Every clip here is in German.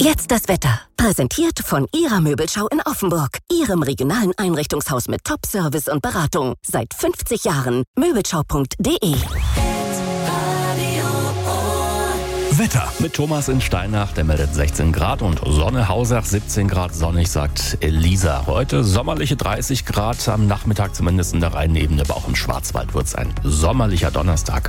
Jetzt das Wetter. Präsentiert von Ihrer Möbelschau in Offenburg. Ihrem regionalen Einrichtungshaus mit Top-Service und Beratung. Seit 50 Jahren. Möbelschau.de. Wetter mit Thomas in Steinach, der meldet 16 Grad und Sonne. Hausach 17 Grad sonnig, sagt Elisa. Heute sommerliche 30 Grad, am Nachmittag zumindest in der Rheinebene, aber auch im Schwarzwald wird es ein sommerlicher Donnerstag.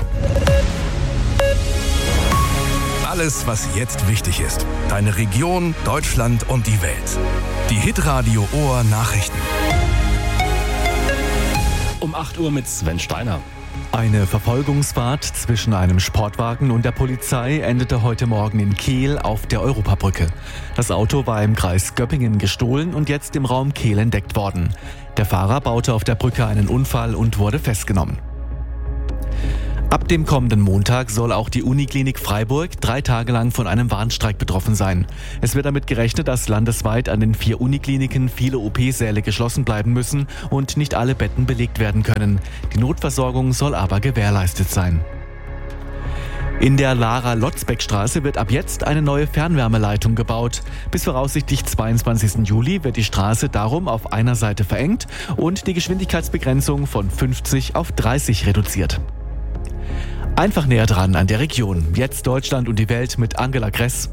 Alles, was jetzt wichtig ist. Deine Region, Deutschland und die Welt. Die Hitradio Ohr Nachrichten. Um 8 Uhr mit Sven Steiner. Eine Verfolgungsfahrt zwischen einem Sportwagen und der Polizei endete heute Morgen in Kehl auf der Europabrücke. Das Auto war im Kreis Göppingen gestohlen und jetzt im Raum Kehl entdeckt worden. Der Fahrer baute auf der Brücke einen Unfall und wurde festgenommen. Ab dem kommenden Montag soll auch die Uniklinik Freiburg 3 Tage lang von einem Warnstreik betroffen sein. Es wird damit gerechnet, dass landesweit an den 4 Unikliniken viele OP-Säle geschlossen bleiben müssen und nicht alle Betten belegt werden können. Die Notversorgung soll aber gewährleistet sein. In der Lara-Lotzbeck-Straße wird ab jetzt eine neue Fernwärmeleitung gebaut. Bis voraussichtlich 22. Juli wird die Straße darum auf einer Seite verengt und die Geschwindigkeitsbegrenzung von 50 auf 30 reduziert. Einfach näher dran an der Region. Jetzt Deutschland und die Welt mit Angela Gress.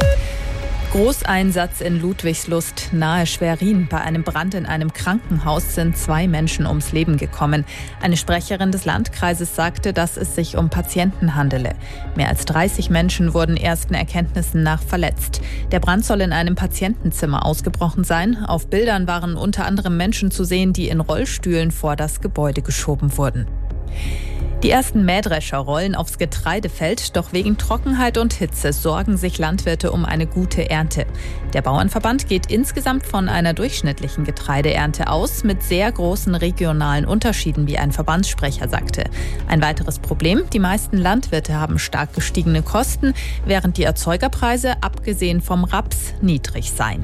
Großeinsatz in Ludwigslust nahe Schwerin. Bei einem Brand in einem Krankenhaus sind 2 Menschen ums Leben gekommen. Eine Sprecherin des Landkreises sagte, dass es sich um Patienten handele. Mehr als 30 Menschen wurden ersten Erkenntnissen nach verletzt. Der Brand soll in einem Patientenzimmer ausgebrochen sein. Auf Bildern waren unter anderem Menschen zu sehen, die in Rollstühlen vor das Gebäude geschoben wurden. Die ersten Mähdrescher rollen aufs Getreidefeld, doch wegen Trockenheit und Hitze sorgen sich Landwirte um eine gute Ernte. Der Bauernverband geht insgesamt von einer durchschnittlichen Getreideernte aus, mit sehr großen regionalen Unterschieden, wie ein Verbandssprecher sagte. Ein weiteres Problem: Die meisten Landwirte haben stark gestiegene Kosten, während die Erzeugerpreise, abgesehen vom Raps, niedrig seien.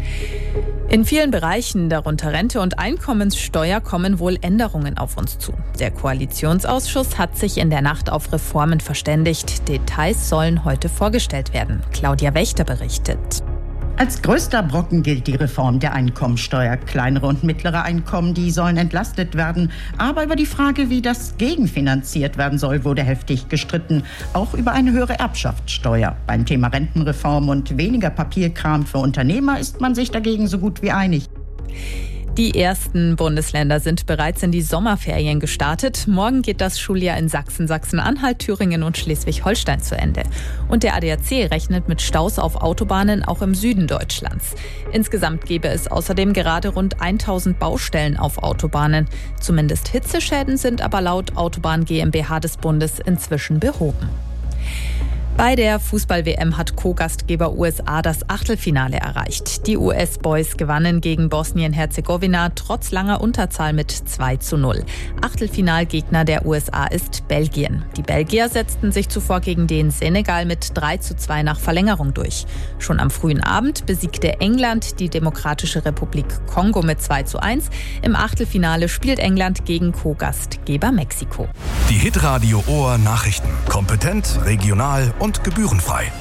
In vielen Bereichen, darunter Rente und Einkommenssteuer, kommen wohl Änderungen auf uns zu. Der Koalitionsausschuss hat sich in der Nacht auf Reformen verständigt. Details sollen heute vorgestellt werden. Claudia Wächter berichtet. Als größter Brocken gilt die Reform der Einkommensteuer. Kleinere und mittlere Einkommen, die sollen entlastet werden. Aber über die Frage, wie das gegenfinanziert werden soll, wurde heftig gestritten. Auch über eine höhere Erbschaftssteuer. Beim Thema Rentenreform und weniger Papierkram für Unternehmer ist man sich dagegen so gut wie einig. Die ersten Bundesländer sind bereits in die Sommerferien gestartet. Morgen geht das Schuljahr in Sachsen, Sachsen-Anhalt, Thüringen und Schleswig-Holstein zu Ende. Und der ADAC rechnet mit Staus auf Autobahnen auch im Süden Deutschlands. Insgesamt gäbe es außerdem gerade rund 1000 Baustellen auf Autobahnen. Zumindest Hitzeschäden sind aber laut Autobahn GmbH des Bundes inzwischen behoben. Bei der Fußball-WM hat Co-Gastgeber USA das Achtelfinale erreicht. Die US-Boys gewannen gegen Bosnien-Herzegowina trotz langer Unterzahl mit 2:0. Achtelfinalgegner der USA ist Belgien. Die Belgier setzten sich zuvor gegen den Senegal mit 3:2 nach Verlängerung durch. Schon am frühen Abend besiegte England die Demokratische Republik Kongo mit 2:1. Im Achtelfinale spielt England gegen Co-Gastgeber Mexiko. Die Hitradio Ohr Nachrichten. Kompetent, regional und gebührenfrei.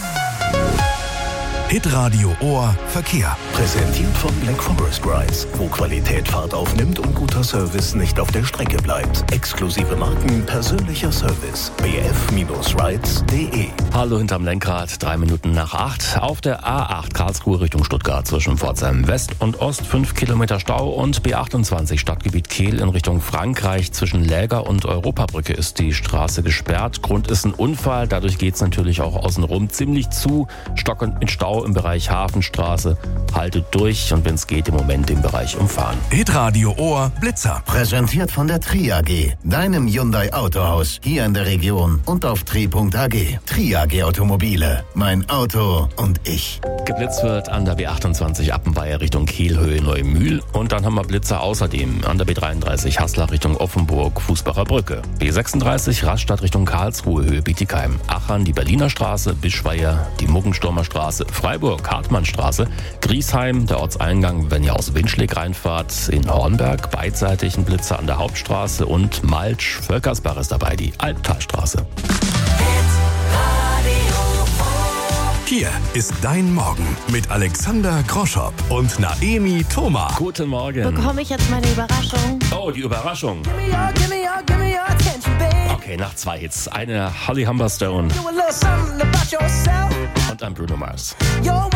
Hitradio Ohr Verkehr. Präsentiert von Black Forest Rides, wo Qualität Fahrt aufnimmt und guter Service nicht auf der Strecke bleibt. Exklusive Marken, persönlicher Service. bf-rides.de. Hallo hinterm Lenkrad, 3 Minuten nach 8. Auf der A8 Karlsruhe Richtung Stuttgart zwischen Pforzheim West und Ost 5 Kilometer Stau und B28 Stadtgebiet Kehl in Richtung Frankreich zwischen Läger und Europabrücke ist die Straße gesperrt. Grund ist ein Unfall, dadurch geht es natürlich auch außenrum ziemlich zu. Stockend mit Stau im Bereich Hafenstraße. Haltet durch und wenn es geht, im Moment den Bereich umfahren. Hitradio Ohr Blitzer. Präsentiert von der Tri AG, deinem Hyundai Autohaus hier in der Region und auf tri.ag. Tri AG Automobile, mein Auto und ich. Geblitzt wird an der B28 Appenweier Richtung Kehlhöhe Neumühl und dann haben wir Blitzer außerdem an der B33 Haslach Richtung Offenburg Fußbacher Brücke. B36 Rastatt Richtung Karlsruhe Höhe Bietigheim. Achern die Berliner Straße, Bischweier, die Muggensturmer Straße, Freiburg Hartmannstraße, Griesheim der Ortseingang, wenn ihr aus Winschleg reinfahrt, in Hornberg beidseitig ein Blitzer an der Hauptstraße und Malsch Völkersbach ist dabei, die Albtalstraße. Hier ist dein Morgen mit Alexander Groschopp und Naemi Thoma. Guten Morgen. Bekomme ich jetzt meine Überraschung? Oh, die Überraschung. Okay, nach 2 Hits. Eine Holly Humberstone und ein Bruno Mars.